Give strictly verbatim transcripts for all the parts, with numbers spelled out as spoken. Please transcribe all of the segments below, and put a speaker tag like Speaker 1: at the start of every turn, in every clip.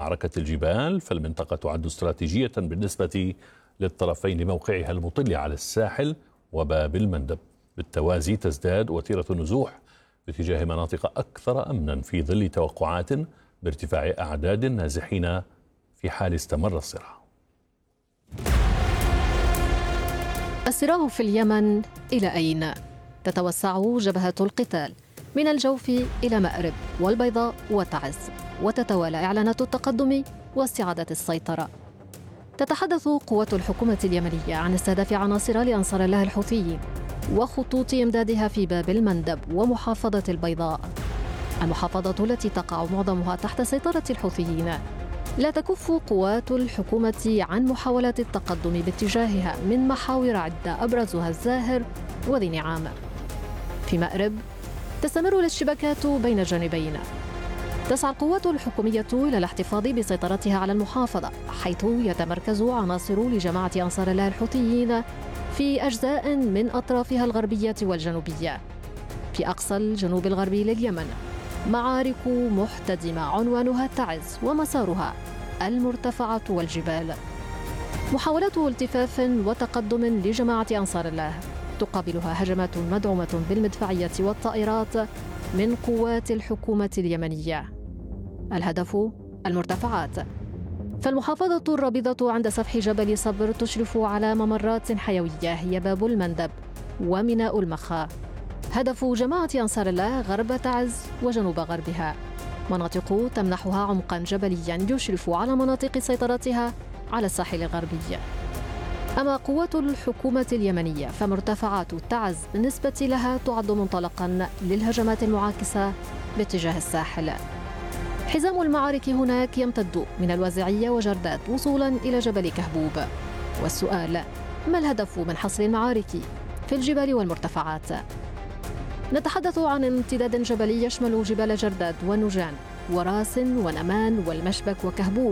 Speaker 1: معركة الجبال، فالمنطقة تعد استراتيجية بالنسبة للطرفين لموقعها المطل على الساحل وباب المندب. بالتوازي تزداد وتيرة النزوح باتجاه مناطق أكثر أمنا في ظل توقعات بارتفاع أعداد النازحين في حال استمر الصراع.
Speaker 2: الصراع في اليمن إلى أين؟ تتوسع جبهات القتال من الجوف إلى مأرب والبيضاء وتعز، وتتوالى إعلانات التقدم واستعادة السيطرة. تتحدث قوات الحكومة اليمنية عن استهداف عناصر لأنصار الله الحوثيين وخطوط إمدادها في باب المندب ومحافظة البيضاء، المحافظة التي تقع معظمها تحت سيطرة الحوثيين. لا تكف قوات الحكومة عن محاولات التقدم باتجاهها من محاور عدة أبرزها الزاهر وذي نعام. في مأرب تستمر الاشتباكات بين الجانبين. تسعى القوات الحكومية إلى الاحتفاظ بسيطرتها على المحافظة، حيث يتمركز عناصر لجماعة أنصار الله الحوثيين في أجزاء من أطرافها الغربية والجنوبية. في أقصى الجنوب الغربي لليمن معارك محتدمة عنوانها تعز ومسارها المرتفعات والجبال. محاولات التفاف وتقدم لجماعة أنصار الله تقابلها هجمات مدعومة بالمدفعية والطائرات من قوات الحكومة اليمنية. الهدف المرتفعات، فالمحافظة الرابضة عند سفح جبل صبر تشرف على ممرات حيوية هي باب المندب وميناء المخا. هدف جماعة أنصار الله غرب تعز وجنوب غربها، مناطق تمنحها عمقا جبليا يشرف على مناطق سيطرتها على الساحل الغربي. أما قوات الحكومة اليمنية فمرتفعات تعز بالنسبة لها تعد منطلقا للهجمات المعاكسة باتجاه الساحل. حزام المعارك هناك يمتد من الوازعية وجردات وصولا إلى جبل كهبوب. والسؤال، ما الهدف من حصر المعارك في الجبال والمرتفعات؟ نتحدث عن امتداد جبلي يشمل جبال جرداد ونجان وراس ونمان والمشبك وكهبوب.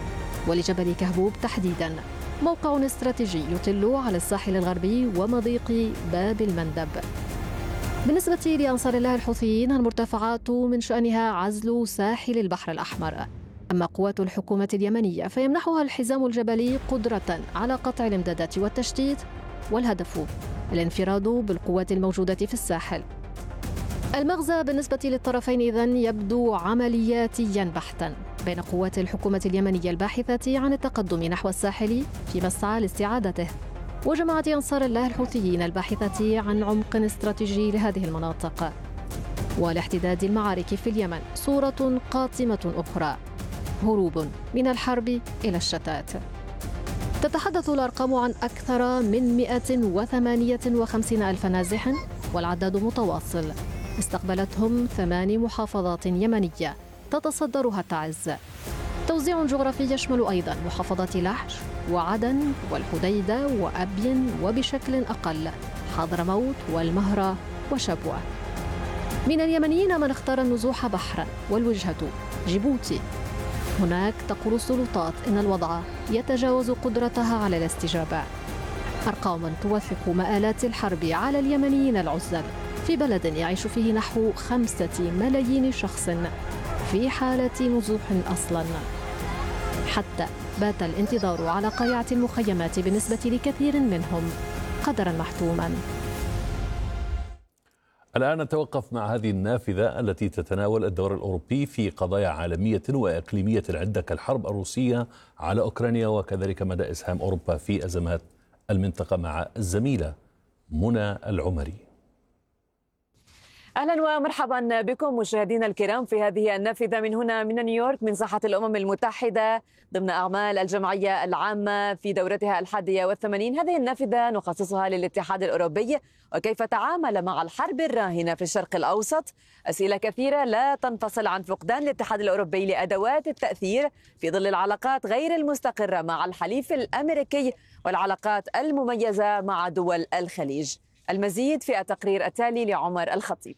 Speaker 2: ولجبل كهبوب تحديدا موقع استراتيجي يطل على الساحل الغربي ومضيق باب المندب. بالنسبة لأنصار الله الحوثيين المرتفعات من شأنها عزل ساحل البحر الأحمر. أما قوات الحكومة اليمنية فيمنحها الحزام الجبلي قدرة على قطع الإمدادات والتشتيت، والهدف الانفراد بالقوات الموجودة في الساحل. المغزى بالنسبة للطرفين إذن يبدو عملياتيا بحتا بين قوات الحكومة اليمنية الباحثة عن التقدم نحو الساحل في مسعى لاستعادته، وجماعة أنصار الله الحوثيين الباحثة عن عمق استراتيجي لهذه المناطق. ولاحتداد المعارك في اليمن صورة قاتمة أخرى، هروب من الحرب إلى الشتات. تتحدث الأرقام عن أكثر من مئة وثمانية وخمسين ألف نازح، والعداد متواصل استقبلتهم ثماني محافظات يمنية تتصدرها تعز. توزيع جغرافي يشمل أيضا محافظات لحج وعدن والحديدة وأبين، وبشكل أقل حضرموت والمهرة وشبوة. من اليمنيين من اختار النزوح بحرا والوجهة جيبوتي. هناك تقول السلطات إن الوضع يتجاوز قدرتها على الاستجابة. أرقام توثق مآلات الحرب على اليمنيين العزل في بلد يعيش فيه نحو خمسة ملايين شخص في حالة نزوح أصلا. حتى بات الانتظار على قريعة المخيمات بالنسبة لكثير منهم قدرا محتوما.
Speaker 1: الآن نتوقف مع هذه النافذة التي تتناول الدور الأوروبي في قضايا عالمية وإقليمية عدة كالحرب الروسية على أوكرانيا، وكذلك مدى إسهام أوروبا في أزمات المنطقة مع الزميلة منى العمري.
Speaker 3: أهلا ومرحبا بكم مشاهدينا الكرام في هذه النافذة من هنا من نيويورك من ساحة الأمم المتحدة ضمن أعمال الجمعية العامة في دورتها الحادية والثمانين. هذه النافذة نخصصها للاتحاد الأوروبي وكيف تعامل مع الحرب الراهنة في الشرق الأوسط. أسئلة كثيرة لا تنفصل عن فقدان الاتحاد الأوروبي لأدوات التأثير في ظل العلاقات غير المستقرة مع الحليف الأمريكي والعلاقات المميزة مع دول الخليج. المزيد في التقرير التالي لعمر الخطيب.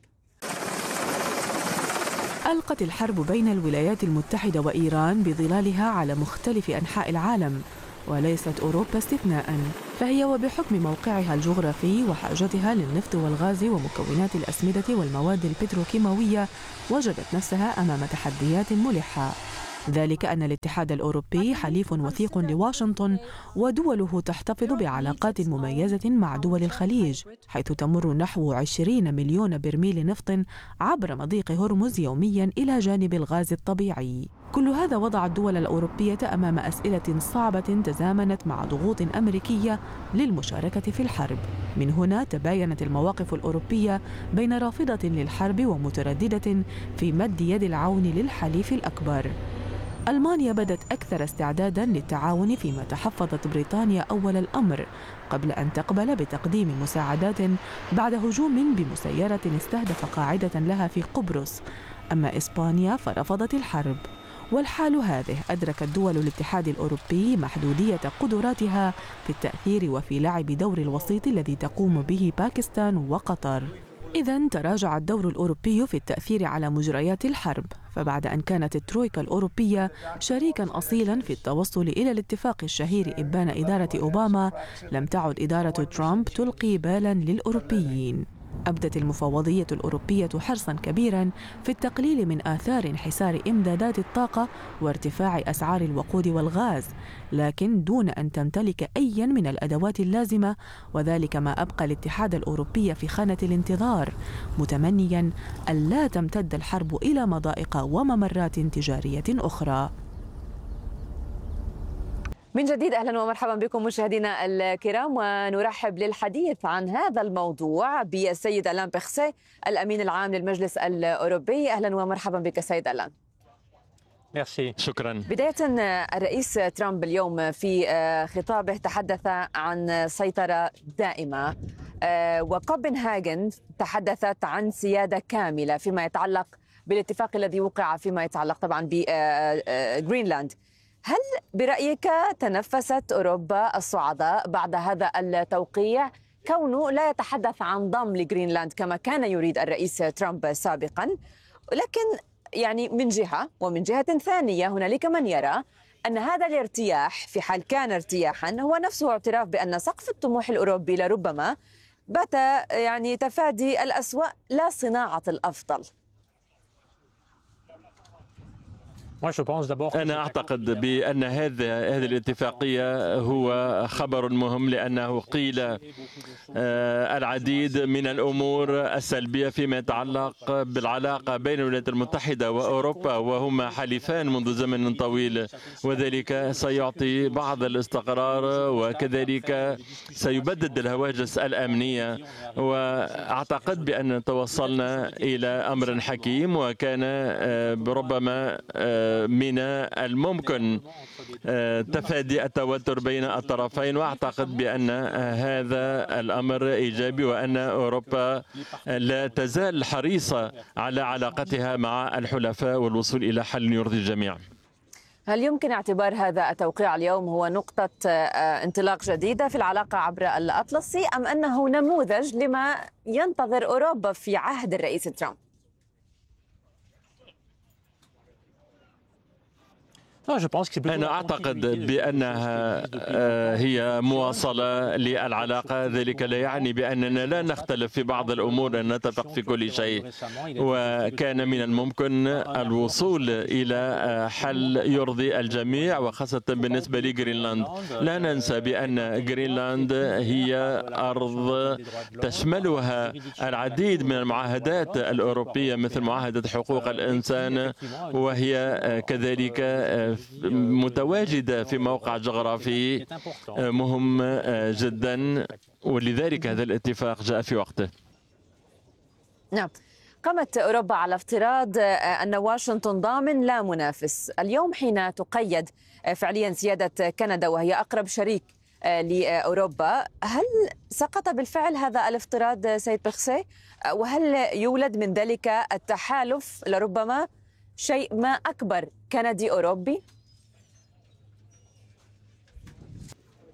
Speaker 4: ألقت الحرب بين الولايات المتحدة وإيران بظلالها على مختلف أنحاء العالم، وليست أوروبا استثناء، فهي وبحكم موقعها الجغرافي وحاجتها للنفط والغاز ومكونات الأسمدة والمواد البتروكيماوية وجدت نفسها أمام تحديات ملحة. ذلك أن الاتحاد الأوروبي حليف وثيق لواشنطن، ودوله تحتفظ بعلاقات مميزة مع دول الخليج، حيث تمر نحو عشرين مليون برميل نفط عبر مضيق هرمز يومياً إلى جانب الغاز الطبيعي. كل هذا وضع الدول الأوروبية أمام أسئلة صعبة تزامنت مع ضغوط أمريكية للمشاركة في الحرب. من هنا تباينت المواقف الأوروبية بين رافضة للحرب ومترددة في مد يد العون للحليف الأكبر. ألمانيا بدت أكثر استعداداً للتعاون فيما تحفظت بريطانيا أول الأمر قبل أن تقبل بتقديم مساعدات بعد هجوم بمسيرة استهدف قاعدة لها في قبرص. أما إسبانيا فرفضت الحرب. والحال هذه أدركت دول الاتحاد الأوروبي محدودية قدراتها في التأثير وفي لعب دور الوسيط الذي تقوم به باكستان وقطر. إذن تراجع الدور الأوروبي في التأثير على مجريات الحرب، فبعد أن كانت الترويكا الأوروبية شريكاً أصيلاً في التوصل إلى الاتفاق الشهير إبان إدارة أوباما، لم تعد إدارة ترامب تلقي بالاً للأوروبيين. أبدت المفوضية الأوروبية حرصاً كبيراً في التقليل من آثار انحسار إمدادات الطاقة وارتفاع أسعار الوقود والغاز، لكن دون أن تمتلك أياً من الأدوات اللازمة، وذلك ما أبقى الاتحاد الأوروبي في خانة الانتظار، متمنياً ألا تمتد الحرب إلى مضائق وممرات تجارية أخرى.
Speaker 3: من جديد أهلا ومرحبا بكم مشاهدينا الكرام، ونرحب للحديث عن هذا الموضوع بالسيد ألان بيرسي الأمين العام للمجلس الأوروبي. أهلا ومرحبا بك سيد ألان.
Speaker 5: ميرسي. شكرا.
Speaker 3: بداية، الرئيس ترامب اليوم في خطابه تحدث عن سيطرة دائمة، وكوبنهاجن تحدثت عن سيادة كاملة فيما يتعلق بالاتفاق الذي وقع فيما يتعلق طبعا بجرينلاند. هل برأيك تنفست أوروبا الصعداء بعد هذا التوقيع، كونه لا يتحدث عن ضم لجرينلاند كما كان يريد الرئيس ترامب سابقا، لكن يعني من جهة، ومن جهة ثانية هنالك من يرى أن هذا الارتياح في حال كان ارتياحا هو نفسه اعتراف بأن سقف الطموح الأوروبي لربما بات يعني تفادي الأسوأ لا صناعة الأفضل؟
Speaker 5: أنا أعتقد بأن هذا هذه الاتفاقية هو خبر مهم، لأنه قيل العديد من الأمور السلبية فيما يتعلق بالعلاقة بين الولايات المتحدة وأوروبا، وهما حليفان منذ زمن طويل، وذلك سيعطي بعض الاستقرار وكذلك سيبدد الهواجس الأمنية. وأعتقد بأن توصلنا إلى أمر حكيم، وكان ربما من الممكن تفادي التوتر بين الطرفين، واعتقد بان هذا الامر ايجابي، وان اوروبا لا تزال حريصه على علاقتها مع الحلفاء والوصول الى حل يرضي الجميع.
Speaker 3: هل يمكن اعتبار هذا التوقيع اليوم هو نقطة انطلاق جديدة في العلاقة عبر الأطلسي، أم أنه نموذج لما ينتظر أوروبا في عهد الرئيس ترامب؟
Speaker 5: أنا أعتقد بأنها هي مواصلة للعلاقة، ذلك لا يعني بأننا لا نختلف في بعض الأمور، أن نتفق في كل شيء، وكان من الممكن الوصول إلى حل يرضي الجميع، وخاصة بالنسبة لجرينلاند. لا ننسى بأن جرينلاند هي أرض تشملها العديد من المعاهدات الأوروبية مثل معاهدة حقوق الإنسان، وهي كذلك متواجدة في موقع جغرافي مهم جدا، ولذلك هذا الاتفاق جاء في وقته.
Speaker 3: نعم، قامت أوروبا على افتراض أن واشنطن ضامن لا منافس. اليوم حين تقيد فعليا سيادة كندا وهي أقرب شريك لأوروبا، هل سقط بالفعل هذا الافتراض سيد بيرسي؟ وهل يولد من ذلك التحالف لربما شيء ما أكبر كندي أوروبي؟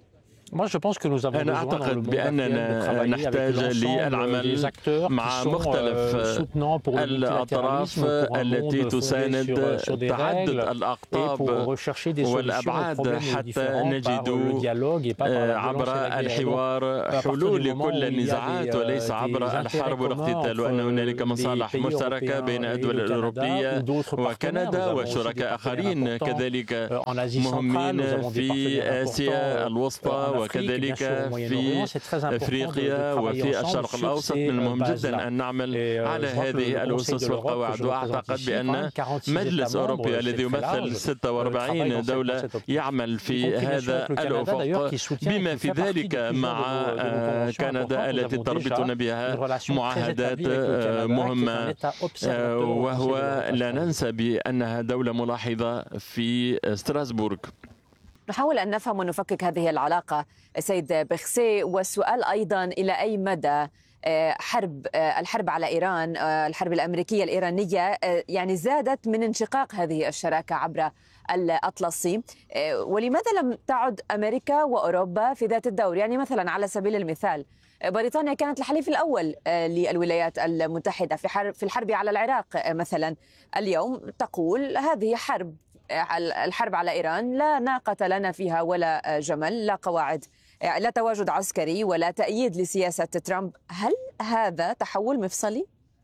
Speaker 5: أنا أعتقد بأننا نحتاج للعمل مع مختلف الأطراف التي تساند تعدد الأقطاب والأبعاد حتى نجد عبر الحوار حلول لكل النزاعات وليس عبر الحرب والاقتتال، وأن هنالك مصالح مشتركة بين الدول الأوروبية وكندا وشركاء آخرين كذلك مهمين في آسيا الوسطى وكذلك في أفريقيا وفي الشرق الأوسط. من المهم جدا أن نعمل على هذه الأسس والقواعد، وأعتقد بأن مجلس أوروبا الذي يمثل ستة وأربعين دولة يعمل في هذا الأفق، بما في ذلك مع كندا التي تربطنا بها معاهدات مهمة، وهو لا ننسى بأنها دولة ملاحظة في ستراسبورغ.
Speaker 3: نحاول أن نفهم ونفكك هذه العلاقة سيد بخسي، والسؤال أيضا إلى أي مدى حرب الحرب على إيران، الحرب الأمريكية الإيرانية يعني زادت من انشقاق هذه الشراكة عبر الأطلسي، ولماذا لم تعد أمريكا وأوروبا في ذات الدور؟ يعني مثلا على سبيل المثال بريطانيا كانت الحليف الأول للولايات المتحدة في حرب في الحرب على العراق مثلا، اليوم تقول هذه حرب الحرب على إيران لا ناقة لنا فيها ولا جمل، لا قواعد، لا تواجد عسكري ولا تأييد لسياسة ترامب. هل هذا تحول مفصلي؟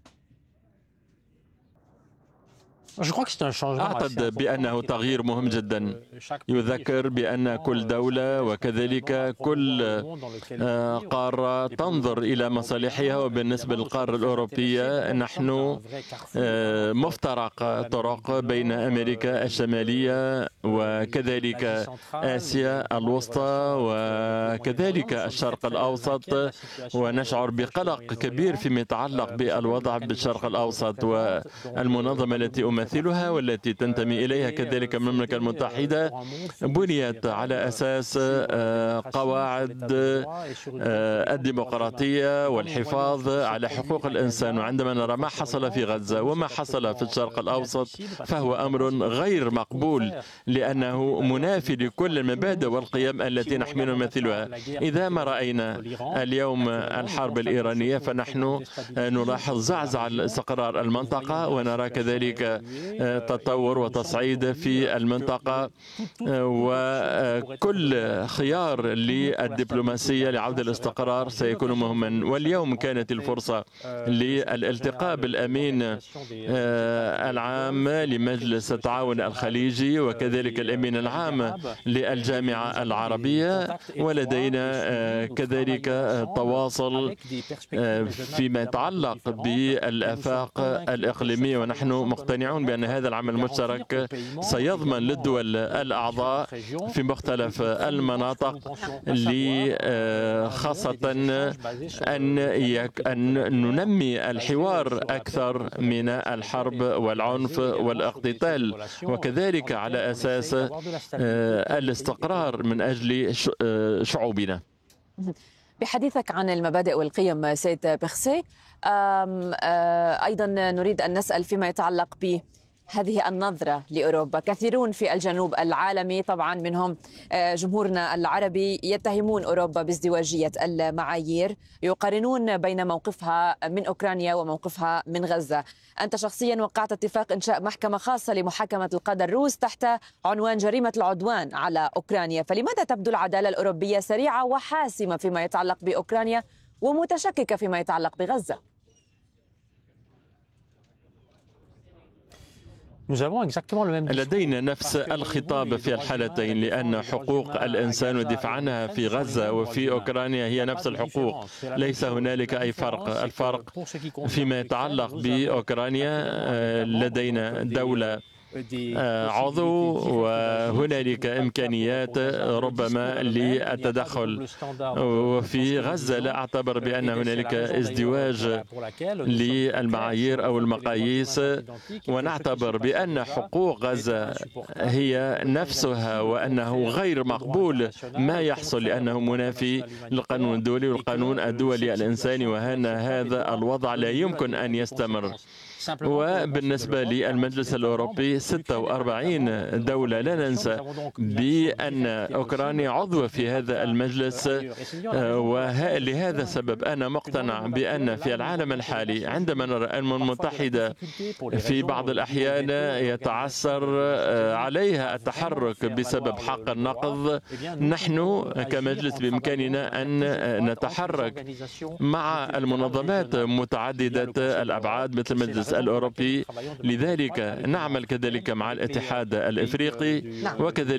Speaker 5: أعتقد بأنه تغيير مهم جدا، يذكر بأن كل دولة وكذلك كل قارة تنظر إلى مصالحها، وبالنسبة للقارة الأوروبية نحن مفترق طرق بين أمريكا الشمالية وكذلك آسيا الوسطى وكذلك الشرق الأوسط، ونشعر بقلق كبير فيما يتعلق بالوضع بالشرق الأوسط. والمنظمة التي مثلها والتي تنتمي إليها كذلك المملكة المتحدة بنيت على أساس قواعد الديمقراطية والحفاظ على حقوق الإنسان. وعندما نرى ما حصل في غزة وما حصل في الشرق الأوسط فهو أمر غير مقبول، لأنه منافي لكل المبادئ والقيم التي نحن نمثلها. إذا ما رأينا اليوم الحرب الإيرانية فنحن نلاحظ زعزع الاستقرار المنطقة، ونرى كذلك تطور وتصعيد في المنطقة، وكل خيار للدبلوماسية لعودة الاستقرار سيكون مهما. واليوم كانت الفرصة للالتقاء بالأمين العام لمجلس التعاون الخليجي وكذلك الأمين العام للجامعة العربية، ولدينا كذلك تواصل فيما يتعلق بالآفاق الإقليمية، ونحن مقتنعون بأن هذا العمل المشترك سيضمن للدول الأعضاء في مختلف المناطق خاصة أن أن ننمي الحوار أكثر من الحرب والعنف والاقتتال، وكذلك على أساس الاستقرار من أجل شعوبنا.
Speaker 3: بحديثك عن المبادئ والقيم سيد بخسي، أيضا نريد أن نسأل فيما يتعلق بهذه النظرة لأوروبا. كثيرون في الجنوب العالمي طبعا منهم جمهورنا العربي يتهمون أوروبا بازدواجية المعايير، يقارنون بين موقفها من أوكرانيا وموقفها من غزة. أنت شخصيا وقعت اتفاق إنشاء محكمة خاصة لمحاكمة القادة الروس تحت عنوان جريمة العدوان على أوكرانيا، فلماذا تبدو العدالة الأوروبية سريعة وحاسمة فيما يتعلق بأوكرانيا ومتشككة فيما يتعلق بغزة؟
Speaker 5: لدينا نفس الخطاب في الحالتين، لأن حقوق الإنسان والدفاع عنها في غزة وفي أوكرانيا هي نفس الحقوق، ليس هنالك أي فرق. الفرق فيما يتعلق بأوكرانيا لدينا دولة عضو وهنالك إمكانيات ربما للتدخل، وفي غزة لا أعتبر بأن هنالك ازدواج للمعايير أو المقاييس، ونعتبر بأن حقوق غزة هي نفسها وأنه غير مقبول ما يحصل، لأنه منافي للقانون الدولي والقانون الدولي الإنساني، وأن هذا الوضع لا يمكن أن يستمر. وبالنسبة للمجلس الأوروبي ستة وأربعين دولة. لا ننسى بأن أوكرانيا عضوة في هذا المجلس، ولهذا السبب أنا مقتنع بأن في العالم الحالي عندما نرى الأمم المتحدة في بعض الأحيان يتعثر عليها التحرك بسبب حق النقض، نحن كمجلس بإمكاننا أن نتحرك مع المنظمات متعددة الأبعاد مثل المجلس الأوروبي. لذلك نعمل كذلك مع الاتحاد الإفريقي وكذلك